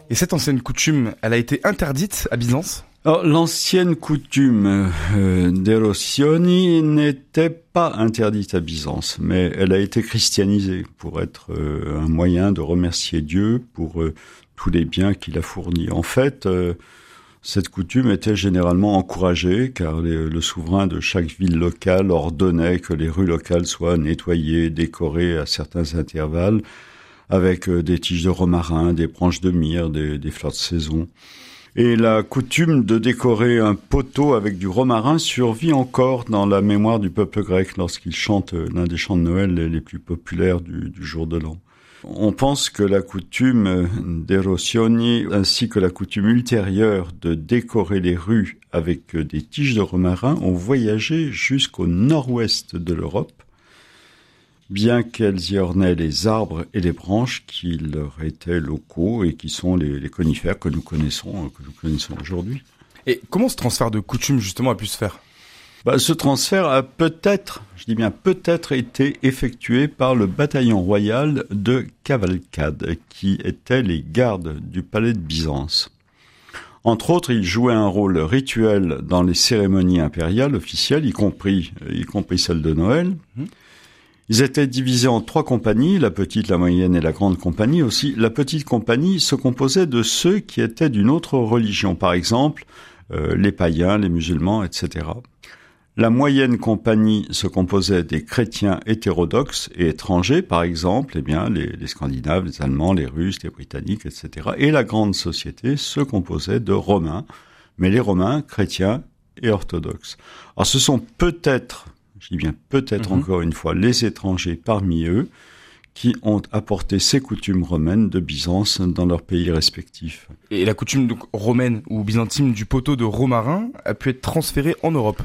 Et cette ancienne coutume, elle a été interdite à Byzance ? Alors, l'ancienne coutume d'Erosioni n'était pas interdite à Byzance, mais elle a été christianisée pour être un moyen de remercier Dieu pour tous les biens qu'il a fournis. En fait, cette coutume était généralement encouragée, car le souverain de chaque ville locale ordonnait que les rues locales soient nettoyées, décorées à certains intervalles, avec des tiges de romarin, des branches de myrrhe, des fleurs de saison. Et la coutume de décorer un poteau avec du romarin survit encore dans la mémoire du peuple grec lorsqu'il chante l'un des chants de Noël les plus populaires du jour de l'an. On pense que la coutume d'Erosioni ainsi que la coutume ultérieure de décorer les rues avec des tiges de romarin ont voyagé jusqu'au nord-ouest de l'Europe, bien qu'elles y ornaient les arbres et les branches qui leur étaient locaux et qui sont les conifères que nous connaissons aujourd'hui. Et comment ce transfert de coutume, justement, a pu se faire ? Ce transfert a peut-être été effectué par le bataillon royal de cavalcade, qui étaient les gardes du palais de Byzance. Entre autres, ils jouaient un rôle rituel dans les cérémonies impériales officielles, y compris celle de Noël. Ils étaient divisés en 3 compagnies, la petite, la moyenne et la grande compagnie. Aussi, la petite compagnie se composait de ceux qui étaient d'une autre religion, par exemple les païens, les musulmans, etc. La moyenne compagnie se composait des chrétiens hétérodoxes et étrangers, par exemple, les Scandinaves, les Allemands, les Russes, les Britanniques, etc. Et la grande société se composait de Romains, mais les Romains, chrétiens et orthodoxes. Alors ce sont peut-être encore une fois, les étrangers parmi eux qui ont apporté ces coutumes romaines de Byzance dans leurs pays respectifs. Et la coutume donc, romaine ou byzantine du poteau de romarin a pu être transférée en Europe.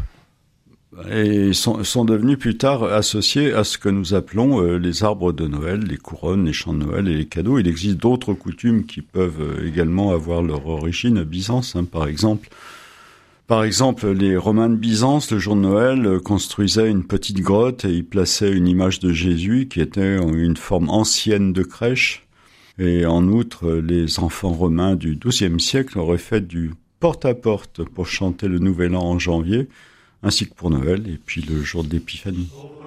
Et sont devenus plus tard associés à ce que nous appelons les arbres de Noël, les couronnes, les chants de Noël et les cadeaux. Il existe d'autres coutumes qui peuvent également avoir leur origine à Byzance, Par exemple, les Romains de Byzance, le jour de Noël, construisaient une petite grotte et y plaçaient une image de Jésus qui était une forme ancienne de crèche. Et en outre, les enfants romains du XIIe siècle auraient fait du porte-à-porte pour chanter le Nouvel An en janvier, ainsi que pour Noël et puis le jour de l'Épiphanie.